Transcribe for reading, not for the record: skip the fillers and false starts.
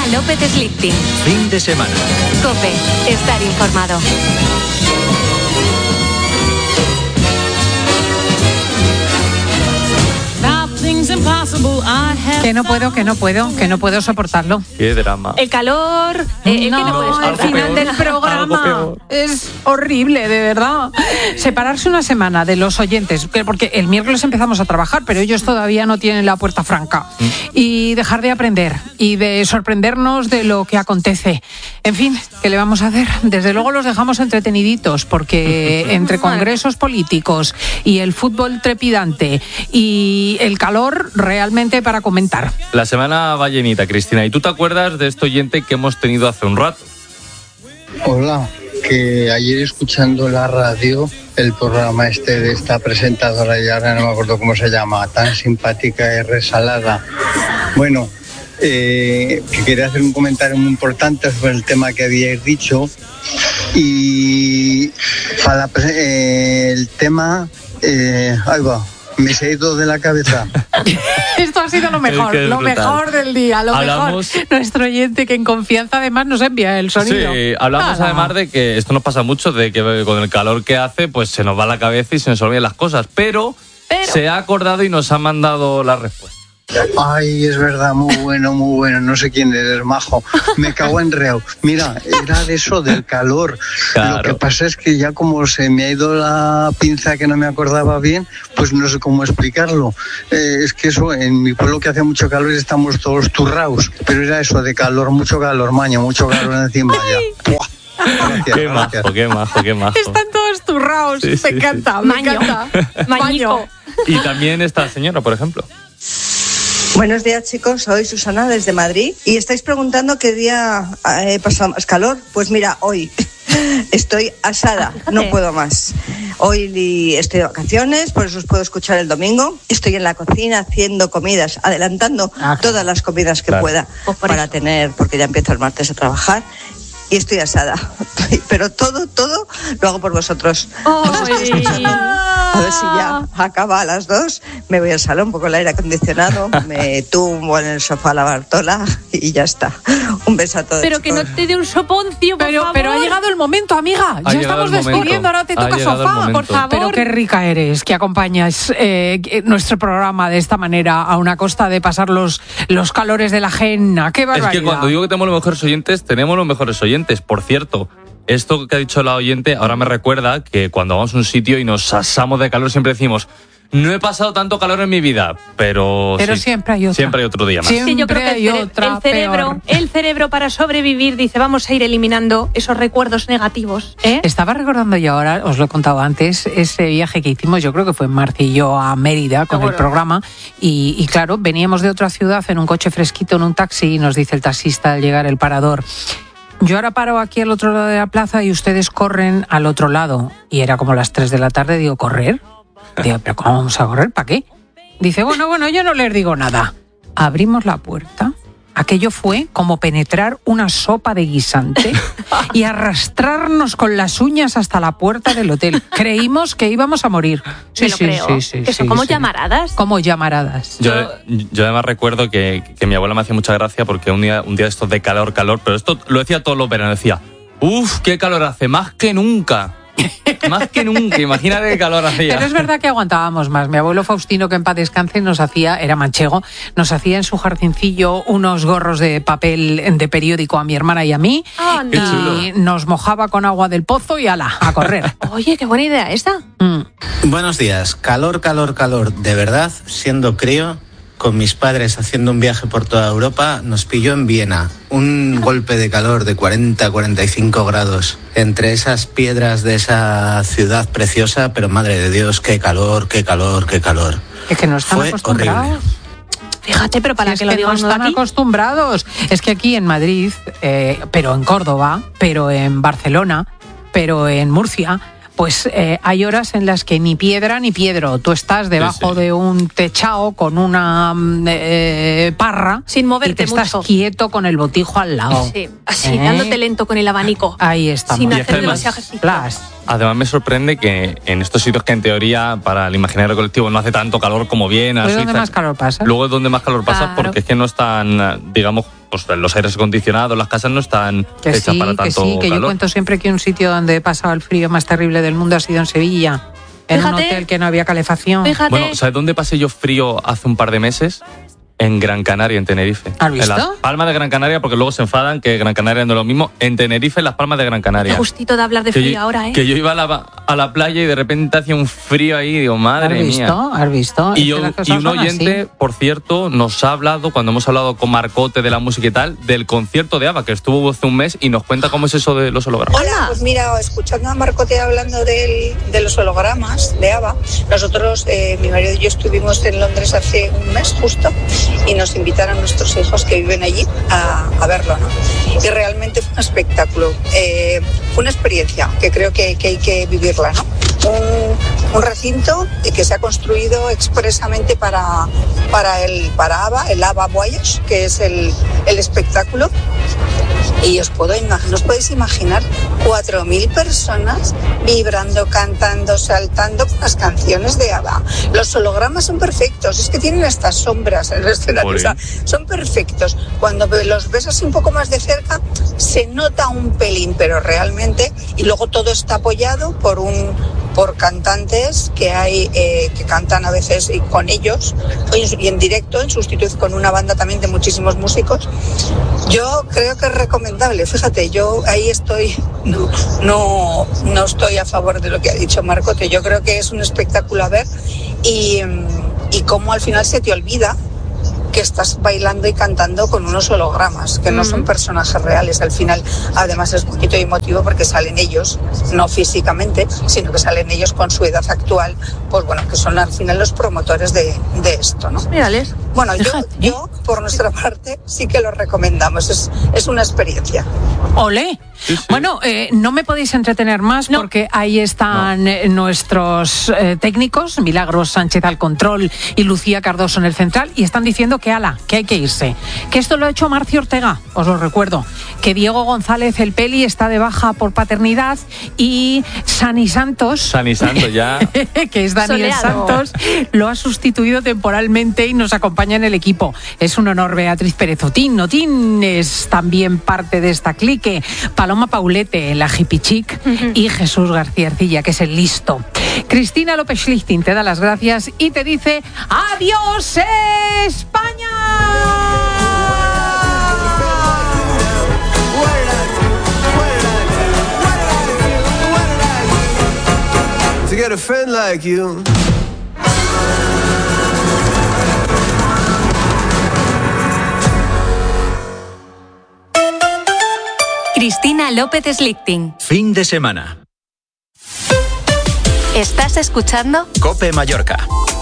López Slichting. Fin de semana. COPE. Estar informado. Que no puedo soportarlo. Qué drama. El calor. El final del programa es horrible, de verdad. Separarse una semana de los oyentes, porque el miércoles empezamos a trabajar, pero ellos todavía no tienen la puerta franca. Y dejar de aprender y de sorprendernos de lo que acontece. En fin, ¿qué le vamos a hacer? Desde luego los dejamos entreteniditos, porque entre congresos políticos y el fútbol trepidante y el calor, realmente para comentar. La semana va llenita, Cristina. ¿Y tú te acuerdas de este oyente que hemos tenido hace un rato? Hola, que ayer escuchando la radio, el programa de esta presentadora, y ahora no me acuerdo cómo se llama, tan simpática y resalada. Bueno, que quería hacer un comentario muy importante sobre el tema que habíais dicho. Y para el tema, ahí va. Me se ha ido de la cabeza. Esto ha sido lo mejor del día, mejor. Nuestro oyente que en confianza además nos envía el sonido. Sí, hablamos además de que esto nos pasa mucho, de que con el calor que hace, pues se nos va la cabeza y se nos olvidan las cosas. Pero se ha acordado y nos ha mandado la respuesta. Ay, es verdad, muy bueno, no sé quién eres, majo, me cago en reo. Mira, era de eso, del calor. Claro. Lo que pasa es que ya como se me ha ido la pinza que no me acordaba bien, pues no sé cómo explicarlo. Es que eso, en mi pueblo que hace mucho calor estamos todos turraos, pero era eso de calor, mucho calor, mucho calor encima ya. Gracias, qué majo. Están todos turraos, me encanta. Mañico. Y también esta señora, por ejemplo. Buenos días, chicos, soy Susana desde Madrid y estáis preguntando qué día he pasado más calor. Pues mira, hoy estoy asada, no puedo más. Hoy estoy de vacaciones, por eso os puedo escuchar el domingo. Estoy en la cocina haciendo comidas, adelantando todas las comidas que pueda para tener, porque ya empiezo el martes a trabajar. Y estoy asada, pero todo lo hago por vosotros. A ver si ya acaba a las 2, me voy al salón, pongo el aire acondicionado, me tumbo en el sofá a la Bartola y ya está. Un beso a todos. Pero que no te dé un soponcio, por favor. Pero ha llegado el momento, amiga. Ya estamos despidiendo, ahora te toca sofá. Por favor. Pero qué rica eres, que acompañas nuestro programa de esta manera, a una costa de pasar los calores de la ajena. Qué barbaridad. Es que cuando digo que tenemos los mejores oyentes, tenemos los mejores oyentes. Por cierto, esto que ha dicho la oyente ahora me recuerda que cuando vamos a un sitio y nos asamos de calor siempre decimos: no he pasado tanto calor en mi vida, pero sí, siempre hay otro día más. Sí, yo creo que el cerebro para sobrevivir dice: vamos a ir eliminando esos recuerdos negativos. Estaba recordando yo ahora, os lo he contado antes, ese viaje que hicimos, yo creo que fue Marci y yo a Mérida con el programa, y claro, veníamos de otra ciudad en un coche fresquito, en un taxi, y nos dice el taxista al llegar el parador: yo ahora paro aquí al otro lado de la plaza y ustedes corren al otro lado. Y era como las 3 de la tarde, digo, ¿correr? Digo, ¿pero cómo vamos a correr? ¿Para qué? Dice, bueno, yo no les digo nada. Abrimos la puerta. Aquello fue como penetrar una sopa de guisante y arrastrarnos con las uñas hasta la puerta del hotel. Creímos que íbamos a morir. Sí. ¿Eso como llamaradas? Como llamaradas. Yo además recuerdo que mi abuela me hacía mucha gracia porque un día de estos de calor, pero esto lo decía todos los veranos, decía: ¡uf, qué calor hace! ¡Más que nunca! Más que nunca, imagínate qué calor hacía. Pero es verdad que aguantábamos más. Mi abuelo Faustino, que en paz descanse, era manchego, nos hacía en su jardincillo unos gorros de papel de periódico a mi hermana y a mí. Y nos mojaba con agua del pozo y ala, a correr. Oye, qué buena idea esta. Buenos días. Calor. De verdad, siendo crío, con mis padres haciendo un viaje por toda Europa, nos pilló en Viena. Un golpe de calor de 40-45 grados. Entre esas piedras de esa ciudad preciosa, pero madre de Dios, qué calor. Es que no están acostumbrados. Horrible. Fíjate, pero para que lo digan, no están acostumbrados. Es que aquí en Madrid, pero en Córdoba, pero en Barcelona, pero en Murcia, pues hay horas en las que ni piedra ni piedro. Tú estás debajo de un techao con una parra sin moverte y te estás quieto con el botijo al lado. Sí, así, dándote lento con el abanico. Ahí estamos. Sin hacer demasiado ejercicio. Además me sorprende que en estos sitios que en teoría para el imaginario colectivo no hace tanto calor como Viena, pues Suiza, donde más calor pasa. Luego es donde más calor pasa, Claro. porque es que no están, digamos, pues los aires acondicionados, las casas no están hechas para tanto que calor. yo cuento siempre que un sitio donde he pasado el frío más terrible del mundo ha sido en Sevilla, en un Fíjate. hotel que no había calefacción. Fíjate. Bueno, ¿sabes dónde pasé yo frío hace un par de meses? En Gran Canaria, en Tenerife. ¿Has visto? En Las Palmas de Gran Canaria, porque luego se enfadan que Gran Canaria no es lo mismo. En Tenerife, en Las Palmas de Gran Canaria. Qué gustito de hablar de Que frío yo- ahora, ¿eh? Que yo iba a la playa y de repente hacía un frío ahí, digo, madre mía. ¿Has visto? Y, Es que las y cosas un son oyente, así. por cierto, nos ha hablado, cuando hemos hablado con Marcote de la música y tal, del concierto de ABBA, que estuvo hace un mes y nos cuenta cómo es eso de los hologramas. Hola, pues mira, escuchando a Marcote hablando de los hologramas de ABBA, nosotros, mi marido y yo estuvimos en Londres hace un mes justo y nos invitaron nuestros hijos que viven allí a verlo, ¿no? Y realmente fue un espectáculo, fue una experiencia que creo que hay que vivirla, ¿no? Un recinto que se ha construido expresamente para ABBA, el ABBA Voyage, que es el espectáculo. Y os podéis imaginar 4.000 personas vibrando, cantando, saltando con las canciones de ABBA. Los hologramas son perfectos, es que tienen estas sombras en el escenario, o sea, son perfectos. Cuando los ves así un poco más de cerca, se nota un pelín, pero realmente, y luego todo está apoyado por cantantes que hay que cantan a veces con ellos y en directo, en sustitución con una banda también de muchísimos músicos. Yo creo que es recomendable, fíjate, yo ahí estoy, no estoy a favor de lo que ha dicho Marcote, yo creo que es un espectáculo a ver y cómo al final se te olvida que estás bailando y cantando con unos hologramas, que no son personajes reales. Al final, además, es bonito y emotivo porque salen ellos, no físicamente, sino que salen ellos con su edad actual, pues bueno, que son al final los promotores de esto, ¿no? Mírales. Bueno, yo, por nuestra parte, sí que lo recomendamos, es una experiencia. ¡Olé! Sí, sí. Bueno, no me podéis entretener más porque ahí están nuestros técnicos, Milagros Sánchez al control y Lucía Cardoso en el central, y están diciendo que hay que irse. Que esto lo ha hecho Marcio Ortega, os lo recuerdo. Que Diego González, el Peli, está de baja por paternidad y Sani Santos, ya. que es Daniel Soleado. Santos, lo ha sustituido temporalmente y nos acompaña en el equipo. Es un honor. Beatriz Pérez Otín. Otín es también parte de esta clique. Paloma Paulete, la hippie chic, y Jesús García Ercilla, que es el listo. Cristina López Schlichting te da las gracias y te dice ¡adiós, España! To get a friend like you. Cristina López Schlichting. Fin de semana. ¿Estás escuchando? Cope Mallorca.